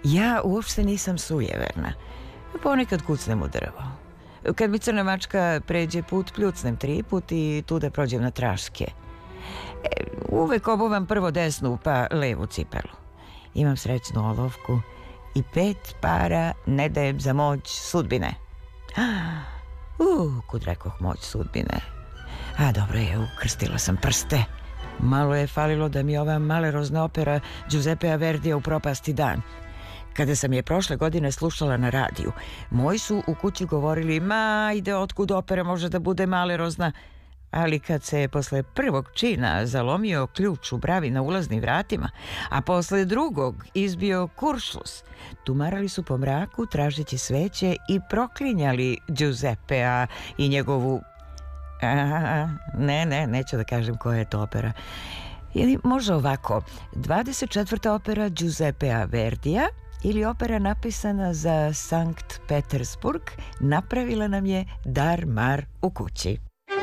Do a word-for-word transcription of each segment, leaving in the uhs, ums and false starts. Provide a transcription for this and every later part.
Ja uopšte nisam sujeverna. Ponekad kucnem u drvo. Kad mi crna mačka pređe put, pljucnem tri put i tu da prođem na traške. E, uvek obuvam prvo desnu pa levu cipelu. Imam srećnu olovku i pet para ne dajem za moć sudbine. Uh, kud rekoh moć sudbine. A dobro je, ukrstila sam prste. Malo je falilo da mi ova malerozna opera Giuseppea Verdija upropasti dan. Kada sam je prošle godine slušala na radiju, moji su u kući govorili, ma ide otkud opera može da bude malerozna. Ali kad se je posle prvog čina zalomio ključ u bravi na ulaznim vratima, a posle drugog izbio kuršlus, tumarali su po mraku tražeći sveće i proklinjali Giuseppea i njegovu... A, ne, ne, neću da kažem koja je to opera. Ili može ovako, dvadeset četvrta opera Giuseppea Verdija ili opera napisana za Sankt Petersburg napravila nam je dar mar u kući.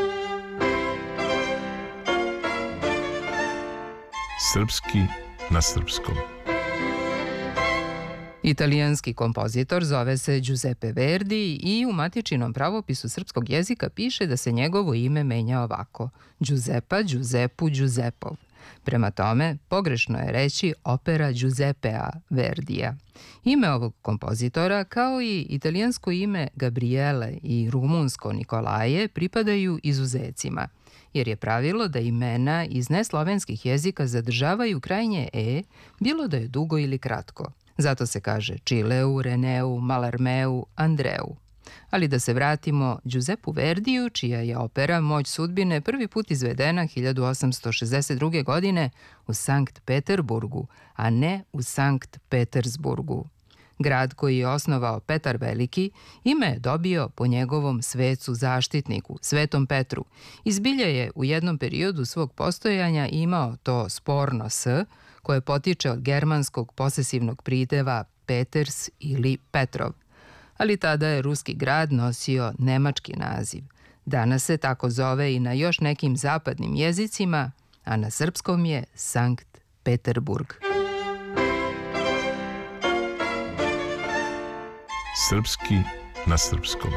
Srpski na srpskom. Italijanski kompozitor zove se Giuseppe Verdi i u matičnom pravopisu srpskog jezika piše da se njegovo ime menja ovako: Giuseppa, Giuseppu, Giuseppov. Prema tome, pogrešno je reći opera Giuseppea Verdija. Ime ovog kompozitora, kao i italijansko ime Gabriele i rumunsko Nikolaje, pripadaju izuzecima, jer je pravilo da imena iz neslovenskih jezika zadržavaju krajnje e, bilo da je dugo ili kratko. Zato se kaže Čileu, Reneu, Malarmeu, Andreu. Ali da se vratimo Giuseppu Verdiju, čija je opera Moć sudbine prvi put izvedena hiljadu osamsto šezdeset druge. godine u Sankt Peterburgu, a ne u Sankt Petersburgu. Grad koji je osnovao Petar Veliki ime je dobio po njegovom svecu zaštitniku, Svetom Petru. Izbilja je u jednom periodu svog postojanja imao to sporno s, koje potiče od germanskog posesivnog prideva Peters ili Petrov. Ali tada je ruski grad nosio nemački naziv. Danas se tako zove i na još nekim zapadnim jezicima, a na srpskom je Sankt Peterburg. Srpski na srpskom.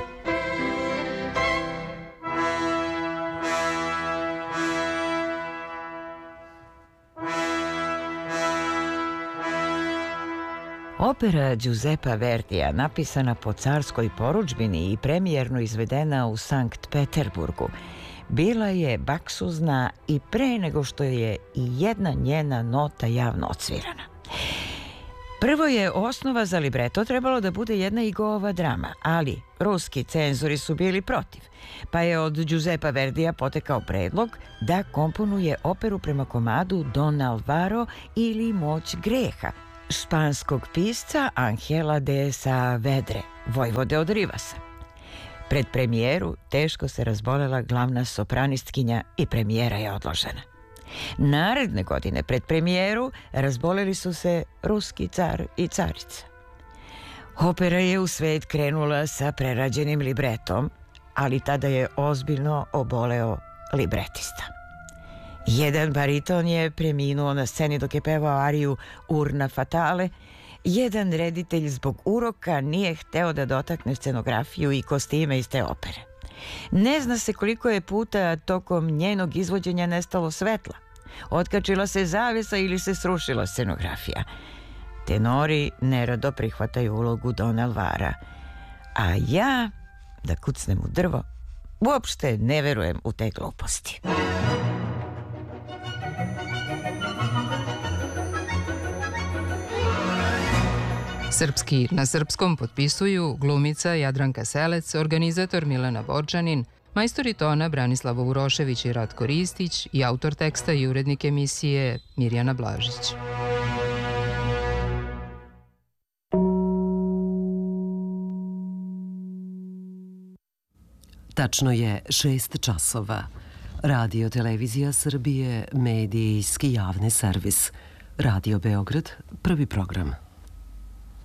Opera Giuseppa Verdija, napisana po carskoj porudžbini i premijerno izvedena u Sankt Peterburgu, bila je baksuzna i pre nego što je i jedna njena nota javno odsvirana. Prvo je osnova za libreto trebalo da bude jedna Igova drama, ali ruski cenzori su bili protiv, pa je od Giuseppa Verdija potekao predlog da komponuje operu prema komadu Don Alvaro ili Moć greha, španskog pisca Angela de Saavedre, vojvode od Rivasa. Pred premijeru teško se razbolela glavna sopranistkinja i premijera je odložena. Naredne godine pred premijeru razboleli su se ruski car i carica. Opera je u svet krenula sa prerađenim libretom, ali tada je ozbiljno oboleo libretista. Jedan bariton je preminuo na sceni dok je pevao ariju Urna Fatale, jedan reditelj zbog uroka nije hteo da dotakne scenografiju i kostime iz te opere. Ne zna se koliko je puta tokom njenog izvođenja nestalo svetla. Otkačila se zavesa ili se srušila scenografija. Tenori nerado prihvataju ulogu Don Alvara, a ja, da kucnem u drvo, uopšte ne verujem u te gluposti. Srpski na srpskom potpisuju glumica Jadranka Selec, organizator Milena Borčanin, majstori tona Branislav Urošević i Ratko Ristić i autor teksta i urednik emisije Mirjana Blažić. Tačno je šest časova. Radio Televizija Srbije, medijski javni servis. Radio Beograd, prvi program.